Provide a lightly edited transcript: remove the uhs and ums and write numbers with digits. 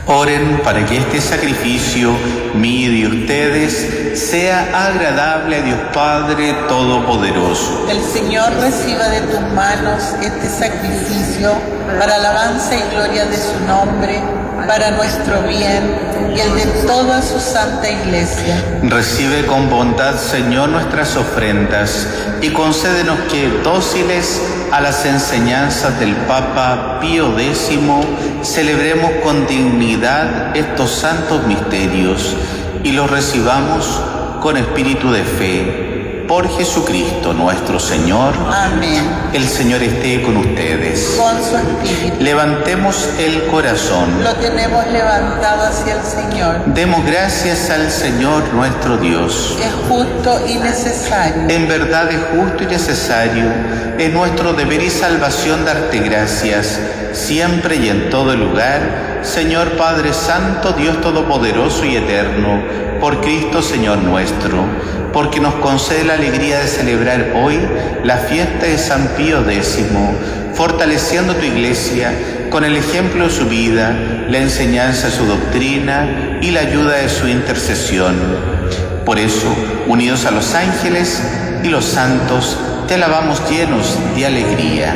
Oren para que este sacrificio mío y de ustedes sea agradable a Dios Padre Todopoderoso. El Señor reciba de tus manos este sacrificio para alabanza y gloria de su nombre, para nuestro bien y el de toda su santa Iglesia. Recibe con bondad, Señor, nuestras ofrendas y concédenos que, dóciles a las enseñanzas del Papa Pío X, celebremos con dignidad estos santos misterios y los recibamos con espíritu de fe. Por Jesucristo nuestro Señor. Amén. El Señor esté con ustedes. Con su espíritu. Levantemos el corazón. Lo tenemos levantado hacia el Señor. Demos gracias al Señor nuestro Dios. Es justo y necesario. En verdad es justo y necesario. Es nuestro deber y salvación darte gracias, siempre y en todo lugar, Señor Padre Santo, Dios Todopoderoso y Eterno, por Cristo Señor nuestro, porque nos concede la alegría de celebrar hoy la fiesta de San Pío X, fortaleciendo tu Iglesia con el ejemplo de su vida, la enseñanza de su doctrina y la ayuda de su intercesión. Por eso, unidos a los ángeles y los santos, te alabamos llenos de alegría.